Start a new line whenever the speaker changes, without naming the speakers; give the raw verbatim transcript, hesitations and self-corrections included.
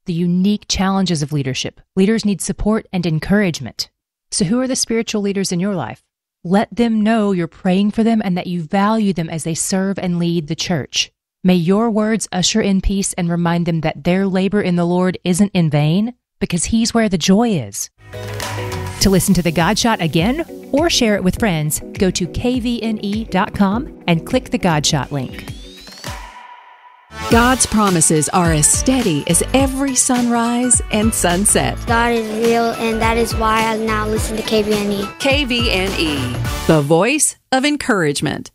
the unique challenges of leadership. Leaders need support and encouragement. So who are the spiritual leaders in your life? Let them know you're praying for them and that you value them as they serve and lead the church. May your words usher in peace and remind them that their labor in the Lord isn't in vain, because He's where the joy is. To listen to The God Shot again or share it with friends, go to k v n e dot com and click the God Shot link.
God's promises are as steady as every sunrise and sunset.
God is real, and that is why I now listen to K V N E.
K V N E, the voice of encouragement.